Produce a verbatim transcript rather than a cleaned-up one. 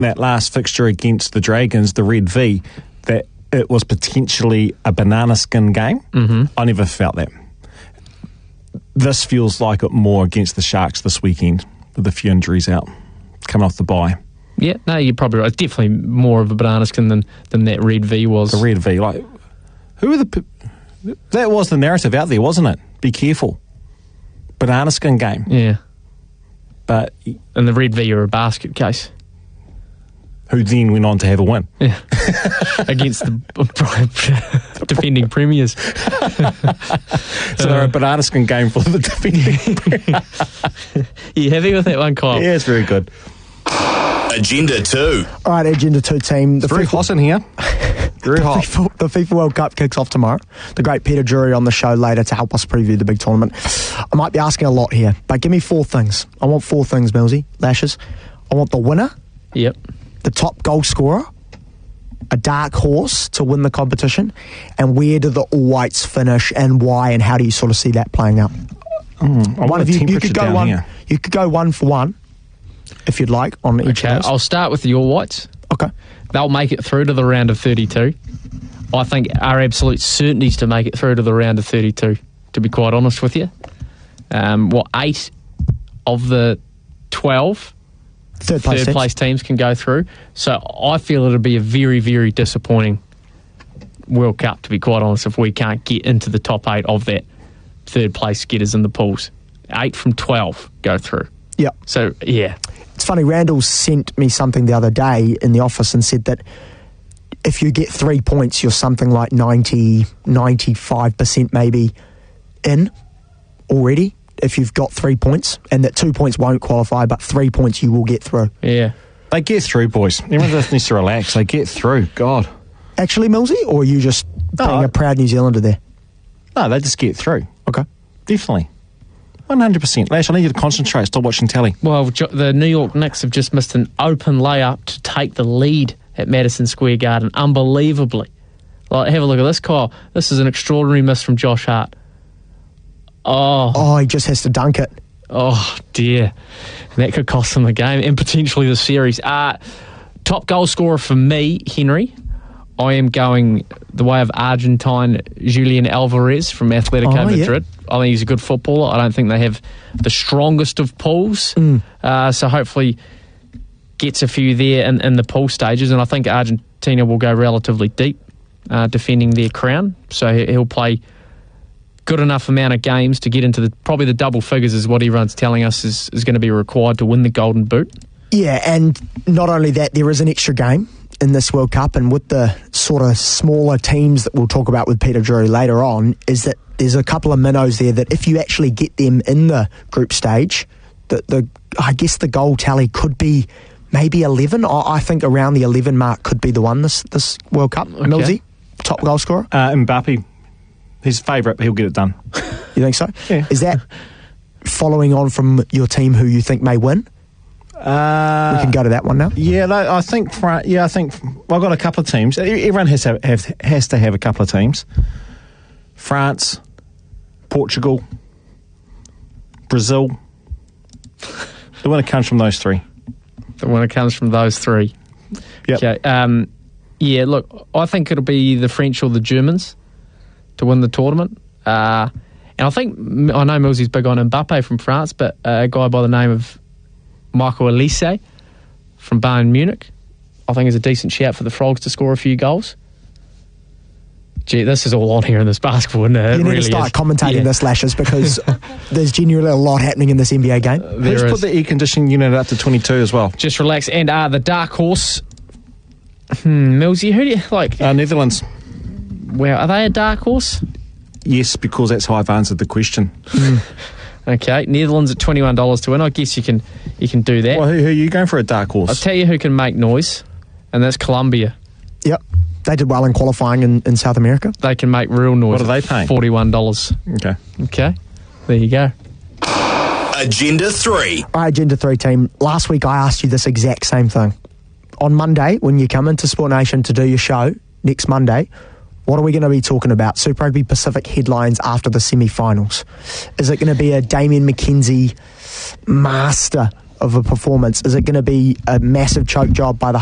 that last fixture against the Dragons, the Red V, that it was potentially a banana skin game. Mm-hmm. I never felt that. This feels like it more against the Sharks this weekend with a few injuries out, coming off the bye. Yeah, no, you're probably right. It's definitely more of a banana skin than, than that Red V was. The Red V, like, who are the... That was the narrative out there, wasn't it? Be careful. Banana skin game. Yeah. But... And the Red V are a basket case. Who then went on to have a win. Yeah. Against the defending premiers. So they're a banana skin game for the defending premiers. You happy with that one, Kyle? Yeah, it's very good. Agenda two. All right, Agenda two team. The It's very FIFA, hot in here. Very the hot. FIFA, the FIFA World Cup kicks off tomorrow. The great Peter Drury on the show later to help us preview the big tournament. I might be asking a lot here, but give me four things. I want four things, Millsy, Lashes. I want the winner, Yep. the top goal scorer, a dark horse to win the competition, and where do the All Whites finish and why, and how do you sort of see that playing out? Mm, I One want of a you, you temperature could go down one. here. You could go one for one, if you'd like, on each Okay, of those. I'll start with the All Whites. Okay. They'll make it through to the round of thirty-two. I think are absolute certainties to make it through to the round of thirty-two, to be quite honest with you. Um, what, eight of the twelve Third place. third teams. place teams can go through. So I feel it'll be a very, very disappointing World Cup, to be quite honest, if we can't get into the top eight of that third place getters in the pools. Eight from twelve go through. Yeah. So, yeah. It's funny, Randall sent me something the other day in the office and said that if you get three points, you're something like ninety, ninety-five percent maybe in already if you've got three points, and that two points won't qualify, but three points you will get through. Yeah. They get through, boys. Everyone just needs to relax. They get through. God. Actually, Millsy, or are you just No, being I- a proud New Zealander there? No, they just get through. Okay. Definitely. one hundred percent. Lash, I need you to concentrate. Stop watching telly. Well, jo- the New York Knicks have just missed an open layup to take the lead at Madison Square Garden, unbelievably. Like, have a look at this, Kyle. This is an extraordinary miss from Josh Hart. Oh, Oh, he just has to dunk it. oh dear. That could cost them the game and potentially the series. Uh, top goal scorer for me, Henry. I am going the way of Argentine Julian Alvarez from Atletico Oh, yeah. Madrid. I think he's a good footballer. I don't think they have the strongest of pools. Mm. Uh, so hopefully gets a few there in, in the pool stages. And I think Argentina will go relatively deep uh, defending their crown. So he- he'll play good enough amount of games to get into the probably the double figures is what everyone's telling us is, is going to be required to win the Golden Boot. Yeah, and not only that, there is an extra game in this World Cup, and with the sort of smaller teams that we'll talk about with Peter Drury later on, is that there's a couple of minnows there that if you actually get them in the group stage, the, the I guess the goal tally could be maybe eleven. I, I think around the eleven mark could be the one this, this World Cup. Okay. Millsy, top goal scorer. Uh, Mbappe, his favourite, but he'll get it done. You think so? Yeah. Is that following on from your team who you think may win? Uh, We can go to that one now. Yeah, no, I think. Fran- Yeah, I think. Well, I've got a couple of teams. Everyone has to have, has to have a couple of teams. France, Portugal, Brazil. The winner comes from those three. When it comes from those three. Yep. Okay. Um, yeah, look, I think it'll be the French or the Germans to win the tournament. Uh, and I think, I know Millsy's big on Mbappe from France, but uh, a guy by the name of Michael Olise from Bayern Munich, I think is a decent shout for the Frogs to score a few goals. Gee, this is all on here in this basketball, isn't it? It You need really to start is. commentating Yeah. this, Lashes, because there's genuinely a lot happening in this N B A game. There Who's is. put the air conditioning unit up to twenty-two as well? Just relax. And uh, the dark horse, hmm, Millsy, who do you like? Uh, Netherlands. Well, are they a dark horse? Yes, because that's how I've answered the question. Okay, Netherlands at twenty-one dollars to win. I guess you can you can do that. Well, who, who are you going for a dark horse? I'll tell you who can make noise, and that's Colombia. Yep. They did well in qualifying in, in South America. They can make real noise. What are at they paying? forty-one dollars. Okay. Okay, there you go. Agenda three. All right, Agenda three team. Last week I asked you this exact same thing. On Monday, when you come into Sport Nation to do your show, next Monday, what are we going to be talking about? Super Rugby Pacific headlines after the semi-finals. Is it going to be a Damien McKenzie master of a performance? Is it going to be a massive choke job by the